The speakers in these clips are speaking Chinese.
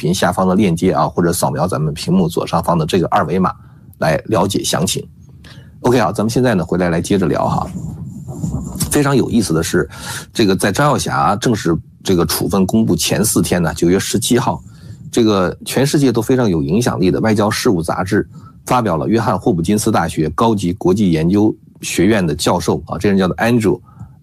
频下方的链接啊，或者扫描咱们屏幕左上方的这个二维码来了解详情。OK 好，咱们现在呢回来接着聊哈。非常有意思的是，这个在张耀霞正式这个处分公布前4天呢，9月17号，这个全世界都非常有影响力的外交事务杂志发表了约翰霍普金斯大学高级国际研究学院的教授啊，这人叫做 Andrew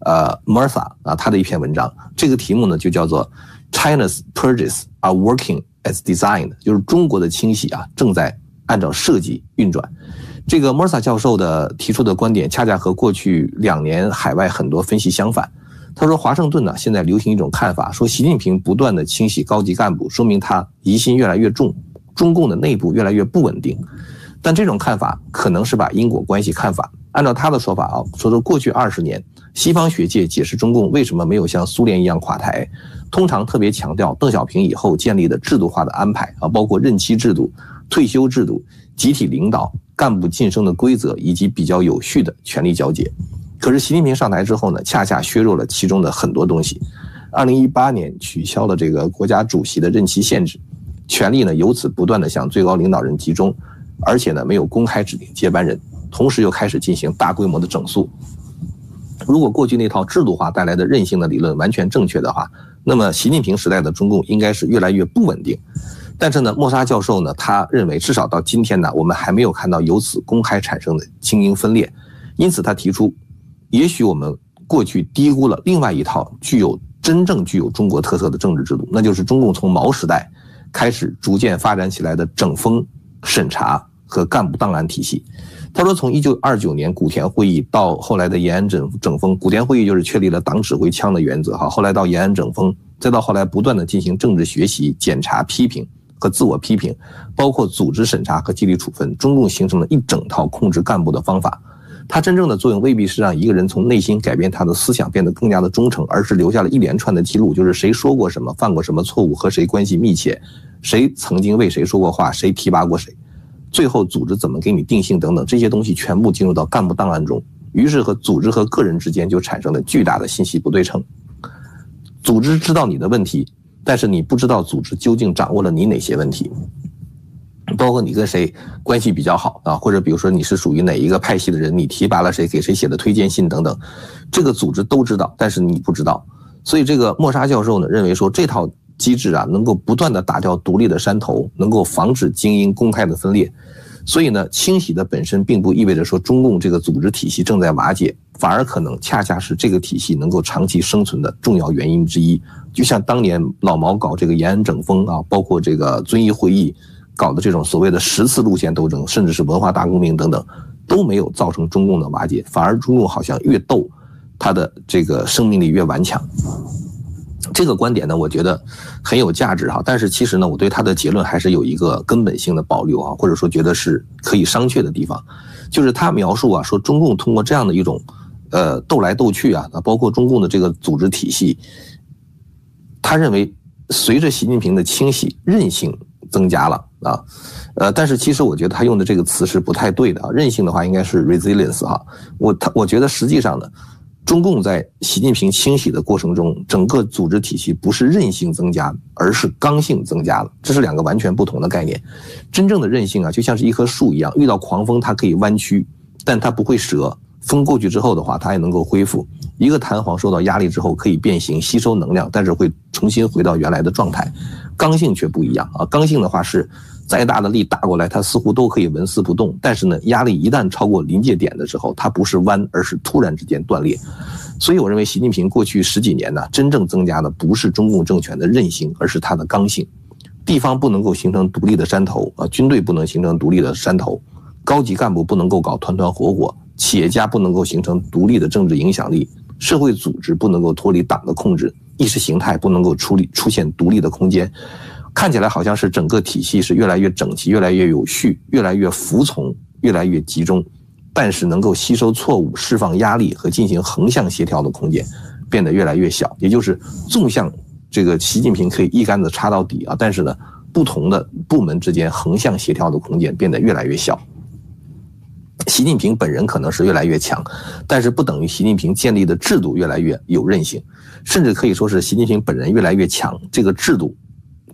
Murtha 啊，他的一篇文章，这个题目呢就叫做 China's purges are working as designed， 就是中国的清洗啊正在按照设计运转。这个 Murtha 教授的提出的观点恰恰和过去2年海外很多分析相反。他说华盛顿呢现在流行一种看法，说习近平不断的清洗高级干部，说明他疑心越来越重，中共的内部越来越不稳定。但这种看法可能是把因果关系看法。按照他的说法啊，说过去20年，西方学界解释中共为什么没有像苏联一样垮台，通常特别强调邓小平以后建立的制度化的安排啊，包括任期制度、退休制度、集体领导、干部晋升的规则以及比较有序的权力交接。可是习近平上台之后呢，恰恰削弱了其中的很多东西。2018年取消了这个国家主席的任期限制，权力呢由此不断的向最高领导人集中，而且呢没有公开指定接班人，同时又开始进行大规模的整肃。如果过去那套制度化带来的韧性的理论完全正确的话，那么习近平时代的中共应该是越来越不稳定。但是呢，莫沙教授呢，他认为至少到今天呢，我们还没有看到由此公开产生的精英分裂，因此他提出，也许我们过去低估了另外一套真正具有中国特色的政治制度，那就是中共从毛时代开始逐渐发展起来的整风、审查和干部档案体系。他说，从1929年古田会议到后来的延安整风，古田会议就是确立了党指挥枪的原则哈，后来到延安整风，再到后来不断的进行政治学习、检查、批评和自我批评，包括组织审查和纪律处分，中共形成了一整套控制干部的方法。它真正的作用未必是让一个人从内心改变他的思想，变得更加的忠诚，而是留下了一连串的记录，就是谁说过什么，犯过什么错误，和谁关系密切，谁曾经为谁说过话，谁提拔过谁，最后组织怎么给你定性等等，这些东西全部进入到干部档案中，于是和组织和个人之间就产生了巨大的信息不对称。组织知道你的问题，但是你不知道组织究竟掌握了你哪些问题，包括你跟谁关系比较好啊，或者比如说你是属于哪一个派系的人，你提拔了谁，给谁写的推荐信等等，这个组织都知道，但是你不知道。所以这个莫沙教授呢认为说，这套机制啊能够不断的打掉独立的山头，能够防止精英公开的分裂。所以呢，清洗的本身并不意味着说中共这个组织体系正在瓦解，反而可能恰恰是这个体系能够长期生存的重要原因之一。就像当年老毛搞这个延安整风啊，包括这个遵义会议搞的这种所谓的10次路线斗争，甚至是文化大革命等等，都没有造成中共的瓦解，反而中共好像越斗，它的这个生命力越顽强。这个观点呢，我觉得很有价值哈，但是其实呢，我对他的结论还是有一个根本性的保留啊，或者说觉得是可以商榷的地方，就是他描述啊，说中共通过这样的一种斗来斗去啊，包括中共的这个组织体系，他认为随着习近平的清洗，韧性增加了啊，但是其实我觉得他用的这个词是不太对的啊，韧性的话应该是 resilience 哈，我觉得实际上呢，中共在习近平清洗的过程中，整个组织体系不是韧性增加，而是刚性增加了，这是2个完全不同的概念。真正的韧性啊，就像是一棵树一样，遇到狂风它可以弯曲，但它不会折，风过去之后的话，它也能够恢复。一个弹簧受到压力之后可以变形吸收能量，但是会重新回到原来的状态。刚性却不一样啊，刚性的话是再大的力打过来，它似乎都可以纹丝不动，但是呢，压力一旦超过临界点的时候，它不是弯，而是突然之间断裂。所以我认为习近平过去10几年呢，真正增加的不是中共政权的韧性，而是它的刚性。地方不能够形成独立的山头啊，军队不能形成独立的山头，高级干部不能够搞团团伙伙，企业家不能够形成独立的政治影响力，社会组织不能够脱离党的控制，意识形态不能够出现独立的空间。看起来好像是整个体系是越来越整齐，越来越有序，越来越服从，越来越集中，但是能够吸收错误、释放压力和进行横向协调的空间变得越来越小，也就是纵向这个习近平可以一竿子插到底啊，但是呢，不同的部门之间横向协调的空间变得越来越小。习近平本人可能是越来越强，但是不等于习近平建立的制度越来越有韧性，甚至可以说是习近平本人越来越强，这个制度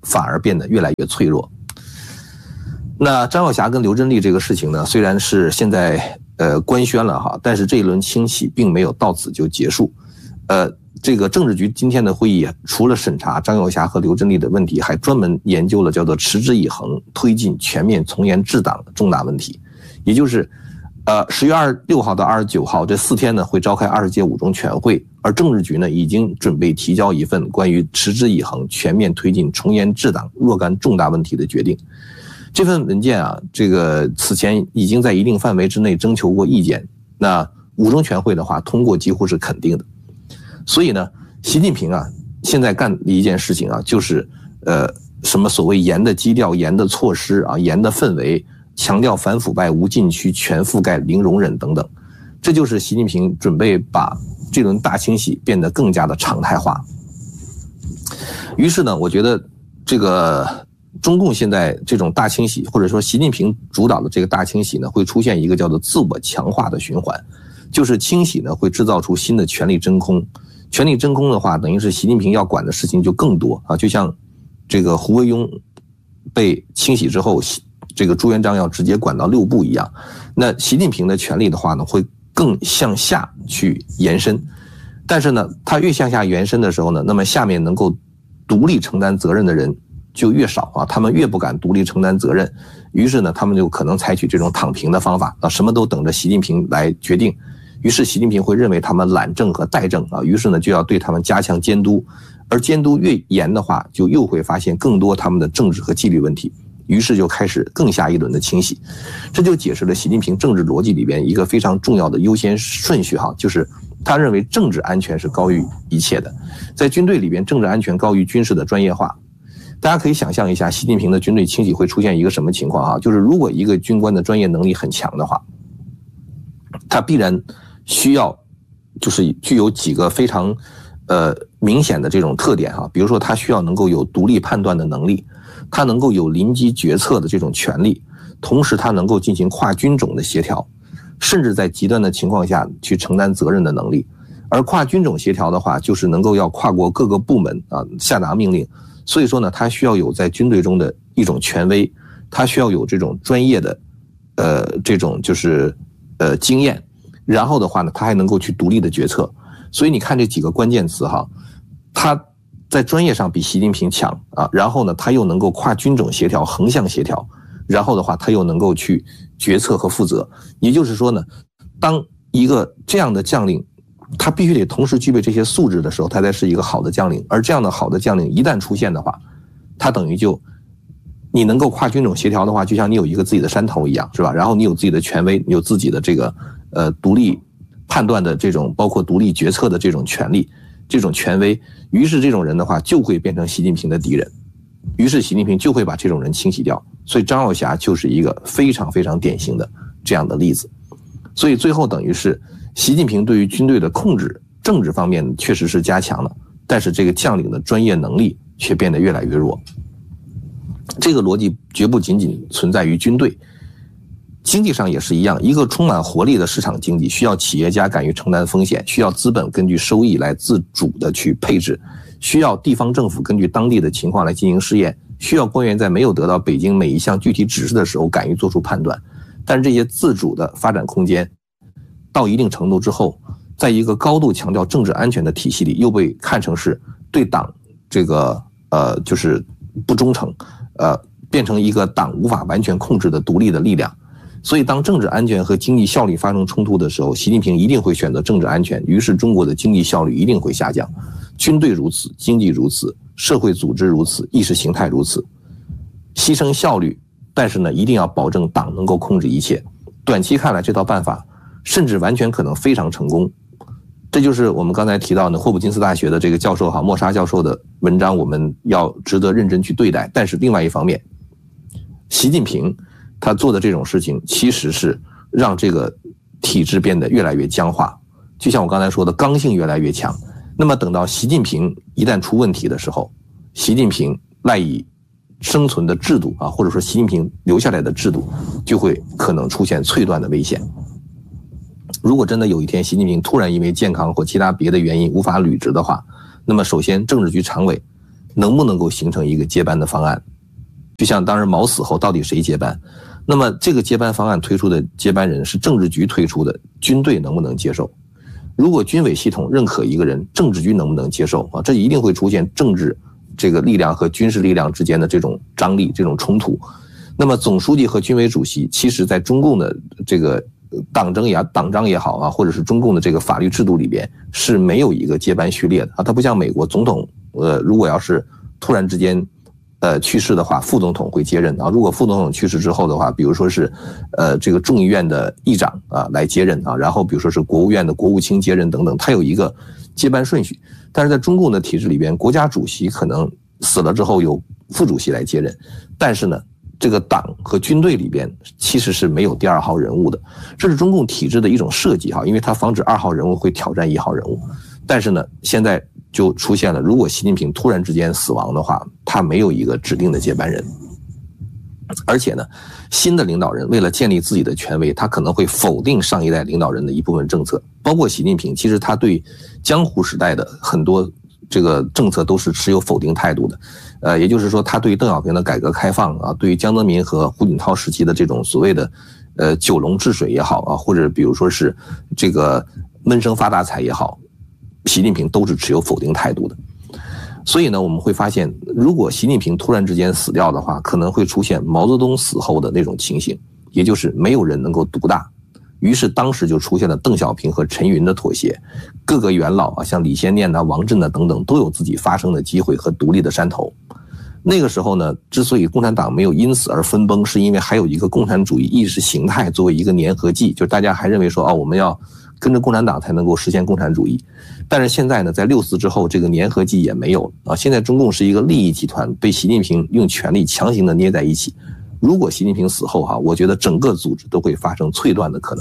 反而变得越来越脆弱。那张耀霞跟刘振利这个事情呢，虽然是现在官宣了哈，但是这一轮清洗并没有到此就结束。这个政治局今天的会议除了审查张耀霞和刘振利的问题，还专门研究了叫做持之以恒推进全面从严治党的重大问题。也就是10月26号到29号这4天呢，会召开20届五中全会，而政治局呢已经准备提交一份关于持之以恒全面推进从严治党若干重大问题的决定。这份文件啊，这个此前已经在一定范围之内征求过意见，那五中全会的话通过几乎是肯定的。所以呢，习近平啊现在干的一件事情啊，就是什么所谓严的基调、严的措施啊、严的氛围，强调反腐败无禁区、全覆盖、零容忍等等，这就是习近平准备把这轮大清洗变得更加的常态化。于是呢，我觉得这个中共现在这种大清洗，或者说习近平主导的这个大清洗呢，会出现一个叫做自我强化的循环，就是清洗呢会制造出新的权力真空，权力真空的话，等于是习近平要管的事情就更多啊，就像这个胡惟庸被清洗之后，这个朱元璋要直接管到6部一样，那习近平的权力的话呢，会更向下去延伸，但是呢，他越向下延伸的时候呢，那么下面能够独立承担责任的人就越少啊，他们越不敢独立承担责任，于是呢，他们就可能采取这种躺平的方法啊，什么都等着习近平来决定。于是习近平会认为他们懒政和怠政啊，于是呢就要对他们加强监督，而监督越严的话，就又会发现更多他们的政治和纪律问题，于是就开始更下一轮的清洗。这就解释了习近平政治逻辑里边一个非常重要的优先顺序哈，就是他认为政治安全是高于一切的，在军队里边政治安全高于军事的专业化。大家可以想象一下，习近平的军队清洗会出现一个什么情况啊？就是如果一个军官的专业能力很强的话，他必然需要就是具有几个非常明显的这种特点哈，比如说他需要能够有独立判断的能力，他能够有临机决策的这种权利，同时他能够进行跨军种的协调，甚至在极端的情况下去承担责任的能力。而跨军种协调的话，就是能够要跨过各个部门啊，下达命令。所以说呢，他需要有在军队中的一种权威，他需要有这种专业的这种就是经验，然后的话呢，他还能够去独立的决策。所以你看这几个关键词哈，他在专业上比习近平强啊，然后呢，他又能够跨军种协调、横向协调，然后的话，他又能够去决策和负责。也就是说呢，当一个这样的将领，他必须得同时具备这些素质的时候，他才是一个好的将领。而这样的好的将领一旦出现的话，他等于就你能够跨军种协调的话，就像你有一个自己的山头一样，是吧？然后你有自己的权威，你有自己的这个独立判断的这种，包括独立决策的这种权利、这种权威。于是这种人的话就会变成习近平的敌人，于是习近平就会把这种人清洗掉。所以张耀霞就是一个非常非常典型的这样的例子。所以最后等于是习近平对于军队的控制政治方面确实是加强了，但是这个将领的专业能力却变得越来越弱。这个逻辑绝不仅仅存在于军队，经济上也是一样。一个充满活力的市场经济需要企业家敢于承担风险，需要资本根据收益来自主的去配置，需要地方政府根据当地的情况来进行试验，需要官员在没有得到北京每一项具体指示的时候敢于做出判断。但是这些自主的发展空间到一定程度之后，在一个高度强调政治安全的体系里，又被看成是对党这个就是不忠诚，变成一个党无法完全控制的独立的力量。所以当政治安全和经济效率发生冲突的时候，习近平一定会选择政治安全，于是中国的经济效率一定会下降。军队如此，经济如此，社会组织如此，意识形态如此，牺牲效率，但是呢，一定要保证党能够控制一切。短期看来，这套办法甚至完全可能非常成功。这就是我们刚才提到的霍普金斯大学的这个教授哈，莫沙教授的文章，我们要值得认真去对待。但是另外一方面，习近平他做的这种事情，其实是让这个体制变得越来越僵化。就像我刚才说的，刚性越来越强。那么等到习近平一旦出问题的时候，习近平赖以生存的制度啊，或者说习近平留下来的制度，就会可能出现脆断的危险。如果真的有一天习近平突然因为健康或其他别的原因无法履职的话，那么首先政治局常委能不能够形成一个接班的方案？就像当时毛死后到底谁接班？那么这个接班方案推出的接班人是政治局推出的，军队能不能接受？如果军委系统认可一个人，政治局能不能接受啊？这一定会出现政治这个力量和军事力量之间的这种张力、这种冲突。那么总书记和军委主席，其实在中共的这个党章也好啊，或者是中共的这个法律制度里边是没有一个接班序列的啊。它不像美国总统，如果要是突然之间去世的话，副总统会接任啊。如果副总统去世之后的话，比如说是这个众议院的议长啊来接任啊，然后比如说是国务院的国务卿接任等等，它有一个接班顺序。但是在中共的体制里边，国家主席可能死了之后由副主席来接任，但是呢，这个党和军队里边其实是没有第二号人物的，这是中共体制的一种设计哈，因为它防止二号人物会挑战一号人物。但是呢，现在就出现了，如果习近平突然之间死亡的话，他没有一个指定的接班人，而且呢，新的领导人为了建立自己的权威，他可能会否定上一代领导人的一部分政策，包括习近平，其实他对江湖时代的很多这个政策都是持有否定态度的，也就是说，他对于邓小平的改革开放啊，对于江泽民和胡锦涛时期的这种所谓的九龙治水也好啊，或者比如说是这个闷声发大财也好，习近平都是持有否定态度的。所以呢，我们会发现，如果习近平突然之间死掉的话，可能会出现毛泽东死后的那种情形，也就是没有人能够独大。于是当时就出现了邓小平和陈云的妥协，各个元老啊，像李先念王震等等，都有自己发声的机会和独立的山头。那个时候呢，之所以共产党没有因此而分崩，是因为还有一个共产主义意识形态作为一个粘合剂，就是大家还认为说我们要跟着共产党才能够实现共产主义。但是现在呢，在6·4之后，这个粘合剂也没有啊。现在中共是一个利益集团，被习近平用权力强行的捏在一起。如果习近平死后我觉得整个组织都会发生脆断的可能。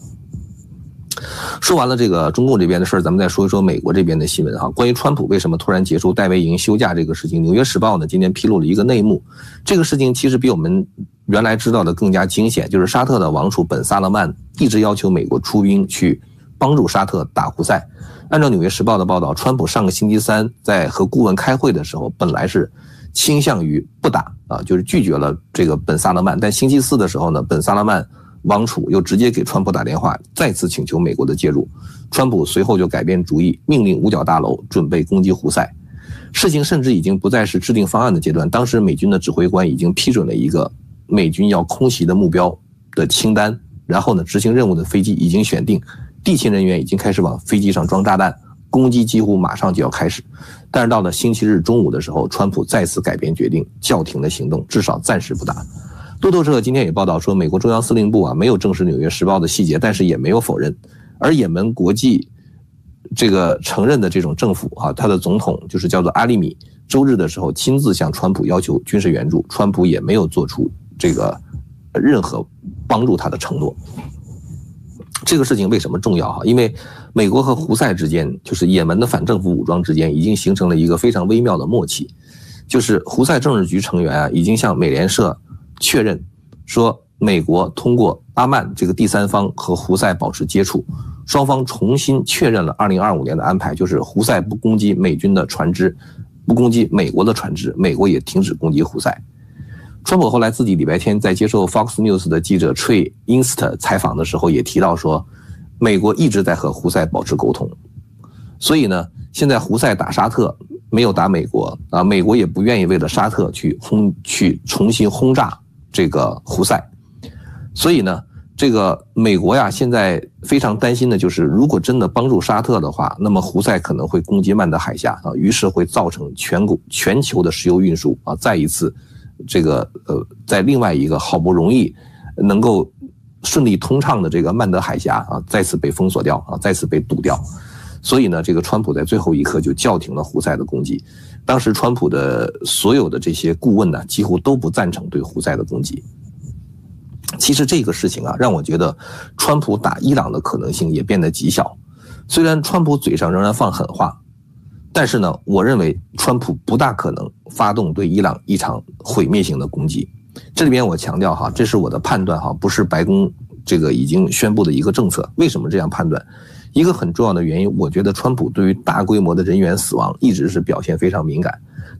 说完了这个中共这边的事儿，咱们再说一说美国这边的新闻关于川普为什么突然结束戴维营休假这个事情，《纽约时报》呢今天披露了一个内幕。这个事情其实比我们原来知道的更加惊险，就是沙特的王储本·萨勒曼一直要求美国出兵去帮助沙特打胡塞。按照《纽约时报》的报道，川普上个星期三在和顾问开会的时候，本来是倾向于不打就是拒绝了这个本·萨勒曼，但星期四的时候呢，本·萨勒曼王储又直接给川普打电话，再次请求美国的介入。川普随后就改变主意，命令五角大楼准备攻击胡塞。事情甚至已经不再是制定方案的阶段，当时美军的指挥官已经批准了一个美军要空袭的目标的清单，然后呢，执行任务的飞机已经选定，地勤人员已经开始往飞机上装炸弹，攻击几乎马上就要开始。但是到了星期日中午的时候，川普再次改变决定，叫停了行动，至少暂时不打。路透社今天也报道说，美国中央司令部没有证实《纽约时报》的细节，但是也没有否认。而也门国际这个承认的这种政府他的总统就是叫做阿利米，周日的时候亲自向川普要求军事援助，川普也没有做出这个任何帮助他的承诺。这个事情为什么重要因为美国和胡塞之间，就是也门的反政府武装之间，已经形成了一个非常微妙的默契，就是胡塞政治局成员已经向美联社确认说，美国通过阿曼这个第三方和胡塞保持接触，双方重新确认了2025年的安排，就是胡塞不攻击美军的船只，不攻击美国的船只，美国也停止攻击胡塞。川普后来自己礼拜天在接受 Fox News 的记者 Trey Inst 采访的时候也提到说，美国一直在和胡塞保持沟通。所以呢，现在胡塞打沙特没有打美国美国也不愿意为了沙特去重新轰炸这个胡塞。所以呢，这个美国现在非常担心的就是，如果真的帮助沙特的话，那么胡塞可能会攻击曼德海峡于是会造成全球的石油运输再一次这个在另外一个好不容易能够顺利通畅的这个曼德海峡再次被封锁掉再次被堵掉。所以呢，这个川普在最后一刻就叫停了胡塞的攻击。当时川普的所有的这些顾问呢，几乎都不赞成对胡塞的攻击。其实这个事情让我觉得川普打伊朗的可能性也变得极小。虽然川普嘴上仍然放狠话，但是呢，我认为川普不大可能发动对伊朗一场毁灭性的攻击。这里边我强调这是我的判断不是白宫这个已经宣布的一个政策。为什么这样判断？一个很重要的原因，我觉得川普对于大规模的人员死亡一直是表现非常敏感。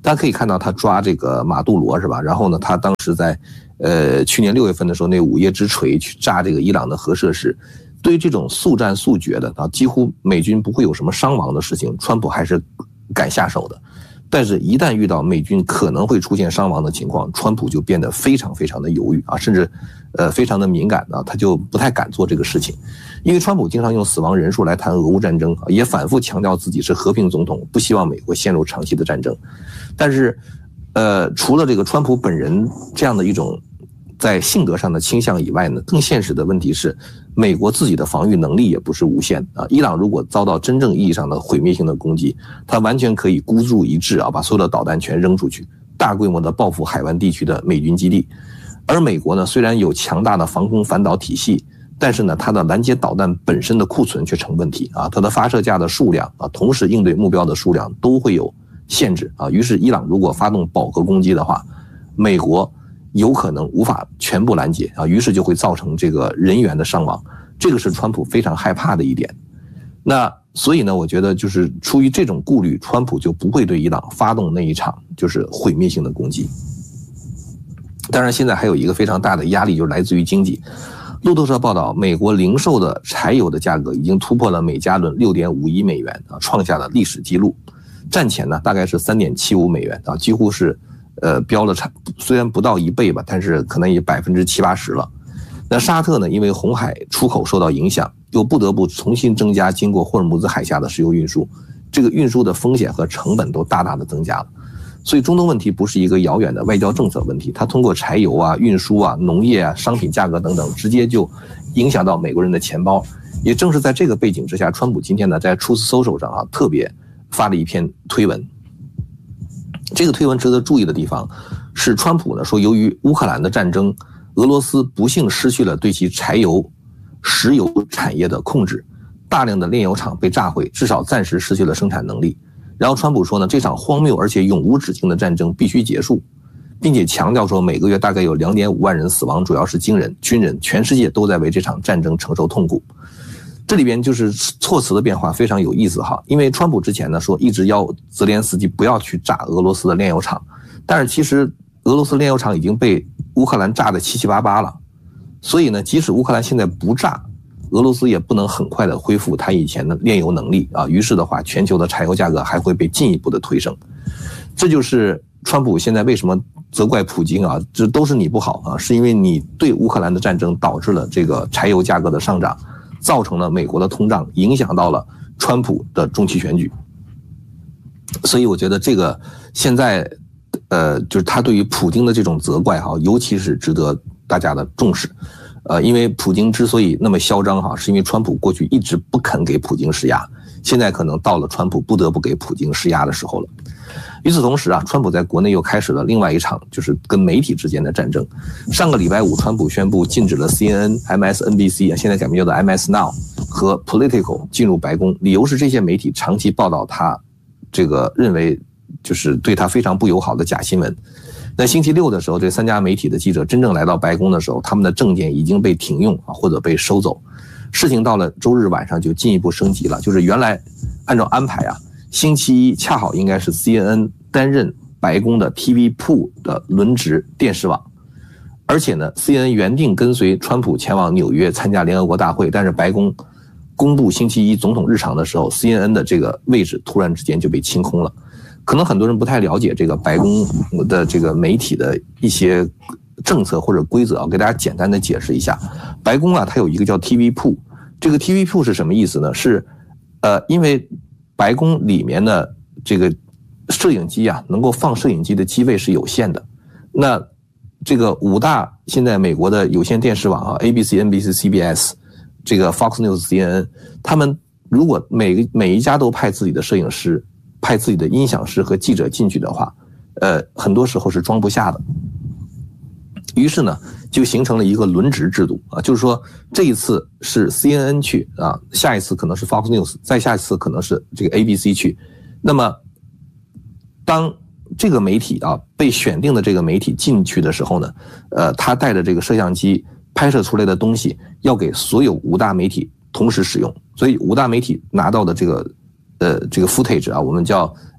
大家可以看到他抓这个马杜罗是吧？然后呢，他当时在去年6月份的时候，那午夜之锤去炸这个伊朗的核设施，对于这种速战速决的啊，几乎美军不会有什么伤亡的事情，川普还是敢下手的。但是，一旦遇到美军可能会出现伤亡的情况，川普就变得非常非常的犹豫啊，甚至非常的敏感啊，他就不太敢做这个事情。因为川普经常用死亡人数来谈俄乌战争，也反复强调自己是和平总统，不希望美国陷入长期的战争。但是，除了这个川普本人这样的一种在性格上的倾向以外呢，更现实的问题是，美国自己的防御能力也不是无限啊。伊朗如果遭到真正意义上的毁灭性的攻击，它完全可以孤注一掷啊，把所有的导弹全扔出去，大规模的报复海湾地区的美军基地。而美国呢，虽然有强大的防空反导体系，但是呢，它的拦截导弹本身的库存却成问题啊，它的发射架的数量啊，同时应对目标的数量都会有限制啊。于是，伊朗如果发动饱和攻击的话，美国有可能无法全部拦截啊，于是就会造成这个人员的伤亡，这个是川普非常害怕的一点。那所以呢，我觉得就是出于这种顾虑，川普就不会对伊朗发动那一场就是毁灭性的攻击。当然，现在还有一个非常大的压力，就是来自于经济。路透社报道，美国零售的柴油的价格已经突破了每加仑6.5亿美元啊，创下了历史记录。战前呢，大概是3.75美元啊，几乎是飙了虽然不到1倍吧，但是可能也70%-80%了。那沙特呢，因为红海出口受到影响，又不得不重新增加经过霍尔木兹海峡的石油运输，这个运输的风险和成本都大大的增加了。所以中东问题不是一个遥远的外交政策问题，它通过柴油啊、运输啊、农业啊、商品价格等等，直接就影响到美国人的钱包。也正是在这个背景之下，川普今天呢在 Truth Social 上啊特别发了一篇推文。这个推文值得注意的地方是，川普呢说，由于乌克兰的战争，俄罗斯不幸失去了对其柴油、石油产业的控制，大量的炼油厂被炸毁，至少暂时失去了生产能力。然后川普说呢，这场荒谬而且永无止境的战争必须结束，并且强调说，每个月大概有2.5万人死亡，主要是军人，全世界都在为这场战争承受痛苦。这里边就是措辞的变化非常有意思哈，因为川普之前呢说一直要泽连斯基不要去炸俄罗斯的炼油厂，但是其实俄罗斯炼油厂已经被乌克兰炸得七七八八了，所以呢，即使乌克兰现在不炸，俄罗斯也不能很快的恢复它以前的炼油能力啊。于是的话，全球的柴油价格还会被进一步的推升。这就是川普现在为什么责怪普京啊，这都是你不好啊，是因为你对乌克兰的战争导致了这个柴油价格的上涨，造成了美国的通胀，影响到了川普的中期选举。所以我觉得这个现在就是他对于普京的这种责怪哈，尤其是值得大家的重视。因为普京之所以那么嚣张哈，是因为川普过去一直不肯给普京施压，现在可能到了川普不得不给普京施压的时候了。与此同时啊，川普在国内又开始了另外一场就是跟媒体之间的战争。上个礼拜5，川普宣布禁止了 CNN、MSNBC 现在改名叫做 MS Now 和 Politico 进入白宫，理由是这些媒体长期报道他这个认为就是对他非常不友好的假新闻。那星期6的时候，这3家媒体的记者真正来到白宫的时候，他们的证件已经被停用啊，或者被收走。事情到了周日晚上就进一步升级了，就是原来按照安排啊，星期1恰好应该是 CNN 担任白宫的 TV Pool 的轮值电视网，而且呢 CNN 原定跟随川普前往纽约参加联合国大会，但是白宫公布星期1总统日常的时候， CNN 的这个位置突然之间就被清空了。可能很多人不太了解这个白宫的这个媒体的一些政策或者规则啊，给大家简单的解释一下。白宫啊，它有一个叫 TV Pool， 这个 TV Pool 是什么意思呢？是因为白宫里面的这个摄影机啊，能够放摄影机的机位是有限的。那这个5大现在美国的有线电视网啊 ，ABC、NBC、CBS， 这个 Fox News、CNN， 他们如果每一家都派自己的摄影师，派自己的音响师和记者进去的话，很多时候是装不下的。于是呢，就形成了一个轮值制度啊，就是说这一次是 CNN 去啊，下一次可能是 Fox News， 再下一次可能是这个 ABC 去。那么，当这个媒体啊被选定的这个媒体进去的时候呢，他带着这个摄像机拍摄出来的东西要给所有5大媒体同时使用，所以5大媒体拿到的这个 footage 啊，我们叫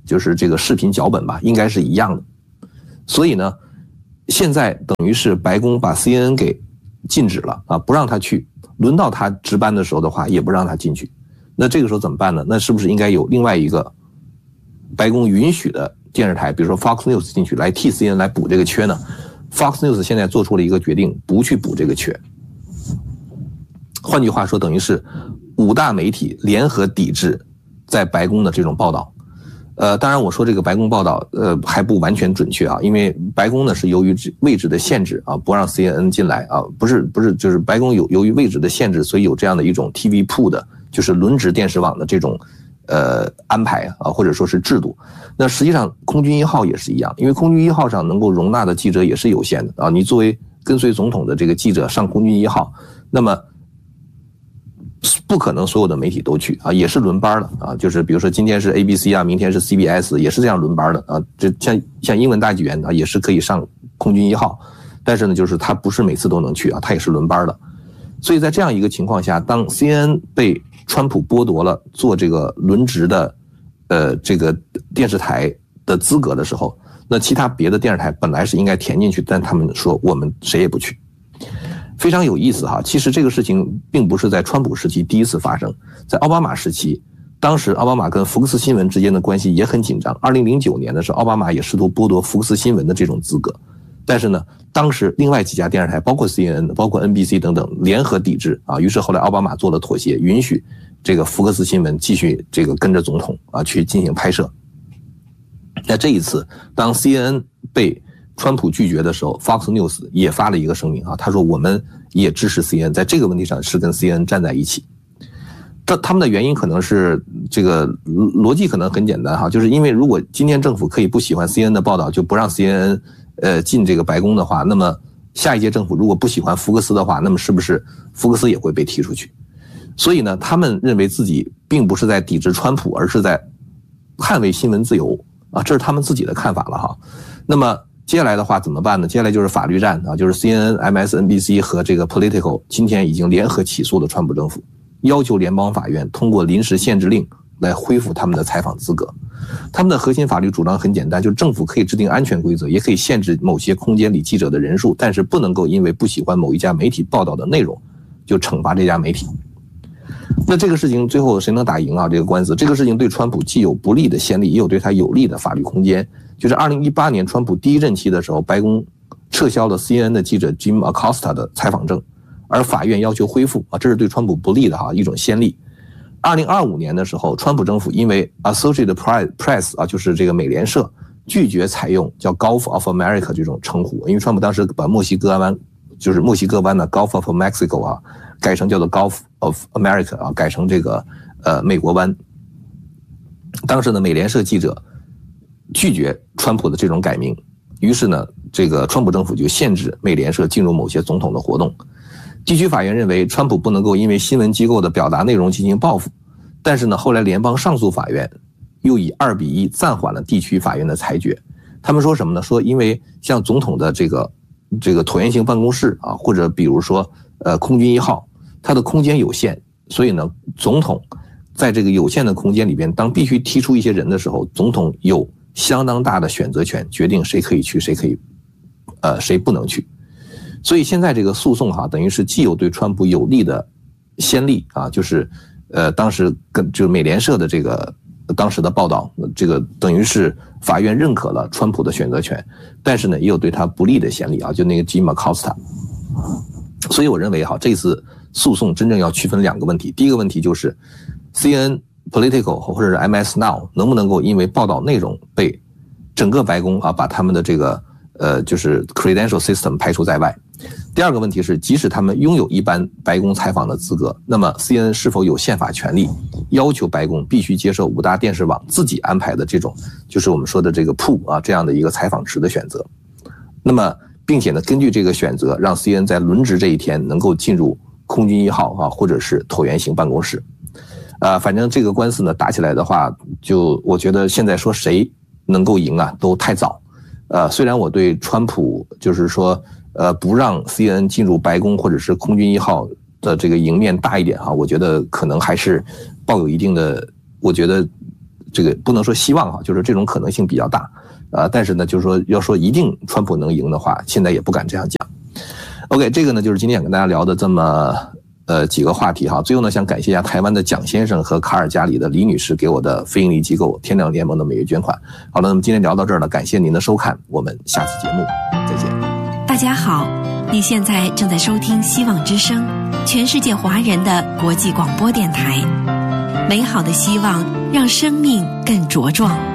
就是这个视频脚本吧，应该是一样的。所以呢，现在等于是白宫把 CNN 给禁止了啊，不让他去，轮到他值班的时候的话，也不让他进去。那这个时候怎么办呢？那是不是应该有另外一个白宫允许的电视台，比如说 Fox News 进去来替 CNN 来补这个缺呢？ Fox News 现在做出了一个决定，不去补这个缺。换句话说，等于是5大媒体联合抵制在白宫的这种报道。当然我说这个白宫报道还不完全准确啊，因为白宫呢是由于位置的限制啊，不让 CNN 进来啊，不是，就是白宫由于位置的限制，所以有这样的一种 TV pool 的，就是轮值电视网的这种安排啊，或者说是制度。那实际上空军1号也是一样，因为空军1号上能够容纳的记者也是有限的啊，你作为跟随总统的这个记者上空军1号，那么不可能所有的媒体都去啊，也是轮班的啊，就是比如说今天是 ABC 啊，明天是 CBS， 也是这样轮班的啊。这像英文大纪元啊，也是可以上空军1号，但是呢，就是他不是每次都能去啊，他也是轮班的。所以在这样一个情况下，当 CNN 被川普剥夺了做这个轮值的这个电视台的资格的时候，那其他别的电视台本来是应该填进去，但他们说我们谁也不去。非常有意思哈，其实这个事情并不是在川普时期第一次发生，在奥巴马时期，当时奥巴马跟福克斯新闻之间的关系也很紧张。2009年的时候，奥巴马也试图剥夺福克斯新闻的这种资格，但是呢，当时另外几家电视台，包括 CNN、包括 NBC 等等联合抵制啊，于是后来奥巴马做了妥协，允许这个福克斯新闻继续这个跟着总统啊去进行拍摄。那这一次，当 CNN 被川普拒绝的时候 ，Fox News 也发了一个声明啊，他说我们也支持 CNN， 在这个问题上是跟 CNN 站在一起。他们的原因可能是这个逻辑可能很简单哈，就是因为如果今天政府可以不喜欢 CNN 的报道，就不让 CNN 进这个白宫的话，那么下一届政府如果不喜欢福克斯的话，那么是不是福克斯也会被踢出去？所以呢，他们认为自己并不是在抵制川普，而是在捍卫新闻自由啊，这是他们自己的看法了哈。那么接下来的话怎么办呢？接下来就是法律战啊，就是 CNN、MSNBC 和这个 Politico 今天已经联合起诉了川普政府，要求联邦法院通过临时限制令来恢复他们的采访资格。他们的核心法律主张很简单，就是政府可以制定安全规则，也可以限制某些空间里记者的人数，但是不能够因为不喜欢某一家媒体报道的内容就惩罚这家媒体。那这个事情最后谁能打赢啊？这个官司，这个事情对川普既有不利的先例，也有对他有利的法律空间。就是2018年川普第一任期的时候，白宫撤销了 CNN 的记者 Jim Acosta 的采访证，而法院要求恢复啊，这是对川普不利的哈一种先例。2025年的时候，川普政府因为 Associated Press 啊，就是这个美联社拒绝采用叫 Gulf of America 这种称呼，因为川普当时把墨西哥湾，就是墨西哥湾的 Gulf of Mexico 啊，改成叫做 Gulf of America 啊，改成这个美国湾。当时的美联社记者拒绝川普的这种改名，于是呢，这个川普政府就限制美联社进入某些总统的活动。地区法院认为川普不能够因为新闻机构的表达内容进行报复，但是呢，后来联邦上诉法院又以2-1暂缓了地区法院的裁决。他们说什么呢？说因为像总统的这个椭圆形办公室啊，或者比如说空军1号，它的空间有限，所以呢，总统在这个有限的空间里边，当必须踢出一些人的时候，总统有相当大的选择权，决定谁可以去，谁可以，谁不能去。所以现在这个诉讼哈，等于是既有对川普有利的先例啊，就是当时就是美联社的这个当时的报道，这个等于是法院认可了川普的选择权，但是呢，也有对他不利的先例啊，就那个 Jim Acosta。所以我认为哈，这次诉讼真正要区分2个问题，第一个问题就是 CNN、Politico 或者是 MS Now 能不能够因为报道内容被整个白宫啊把他们的这个就是 credential system 排除在外。第二个问题是，即使他们拥有一般白宫采访的资格，那么 CNN 是否有宪法权利要求白宫必须接受5大电视网自己安排的这种，就是我们说的这个 pool 啊这样的一个采访池的选择。那么，并且呢，根据这个选择，让 CNN 在轮值这一天能够进入空军1号啊，或者是椭圆形办公室。反正这个官司呢打起来的话，就我觉得现在说谁能够赢啊，都太早。虽然我对川普就是说不让 CNN 进入白宫或者是空军1号的这个赢面大一点哈，我觉得可能还是抱有一定的，我觉得这个不能说希望就是这种可能性比较大。但是呢，就是说要说一定川普能赢的话，现在也不敢这样讲。OK， 这个呢就是今天想跟大家聊的这么几个话题哈。最后呢，想感谢一下台湾的蒋先生和卡尔加里的李女士给我的非营利机构天亮联盟的每月捐款。好了，那么今天聊到这儿了，感谢您的收看，我们下次节目再见。 大家好，你现在正在收听希望之声，全世界华人的国际广播电台。美好的希望让生命更茁壮。